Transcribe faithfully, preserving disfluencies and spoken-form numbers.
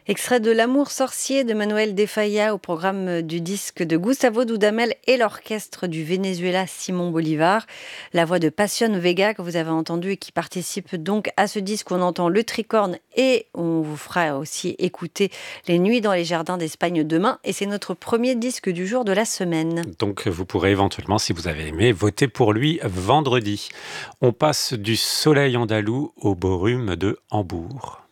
Extrait de L'amour sorcier de Manuel de Falla au programme du disque de Gustavo Dudamel et l'orchestre du Venezuela Simon Bolivar. La voix de Passion Vega que vous avez entendue et qui participe donc à ce disque. On entend le tricorne et on vous fera aussi écouter Les Nuits dans les jardins d'Espagne demain. Et c'est notre premier disque du jour de la semaine. Donc vous pourrez éventuellement, si vous avez aimé, voter pour lui vendredi. On passe du soleil andalou au beau rhume de Hambourg.